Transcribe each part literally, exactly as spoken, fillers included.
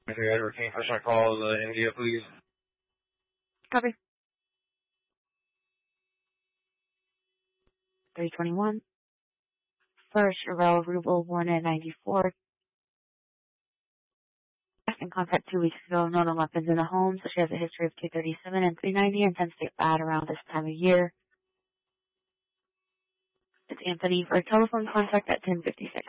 Mister Edward, can you first my call the India, please? Copy. three twenty-one. First, Arel Rubel, born in ninety-four. In contact two weeks ago, no known weapons in the home, so she has a history of two thirty-seven and three ninety and tends to get bad around this time of year. It's Anthony for a telephone contact at ten fifty-six.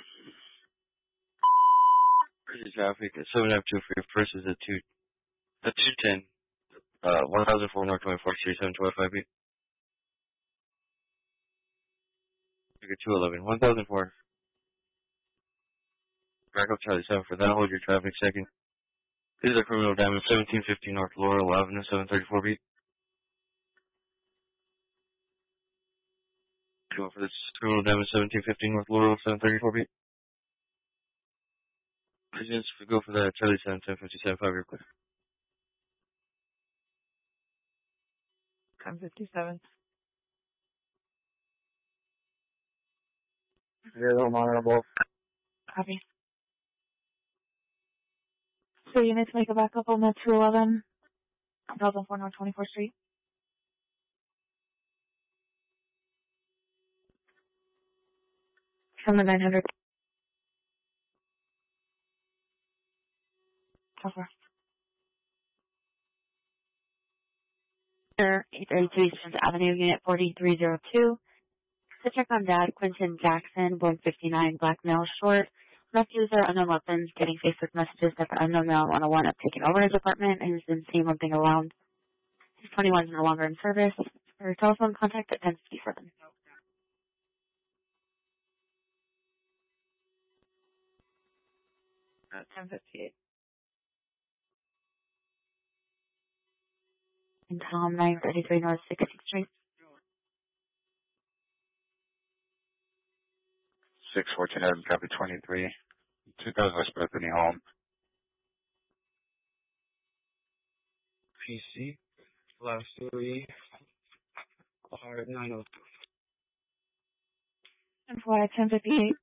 Crazy traffic at seven F two for your first is at two, at two ten, uh, one thousand four North twenty-fourth Street, seven twenty-five feet. Figure two eleven, one thousand four. Back up Charlie seven for that, hold your traffic second. This is a criminal damage, seventeen fifty North Laurel Avenue, seven thirty-four feet. Go for this criminal damage, seventeen fifty North Laurel, seven thirty-four feet. Agents, we go for that, Charlie seven, ten fifty-seven, five, real quick. ten fifty-seven. Yeah, they'll monitor both. Copy. So you need to make a backup on that two eleven, one thousand four North twenty-fourth Street. From the nine hundred. Cover. Sir, eight thirty-three East Avenue, Unit forty-three oh two. To check on Dad, Quentin Jackson, born fifty-nine, black male, short. Meth user, unknown weapons, getting Facebook messages that the unknown male one oh one have taken over his apartment and has been seen limping around. His twenty-one is no longer in service. For telephone contact at ten fifty-seven. At ten fifty-eight. And Tom, nine thirty-three North sixteenth Street. six fourteen Adam, copy twenty-three. two thousand West Bethany Home. P C, last three, R nine oh two. And for ten fifty-eight.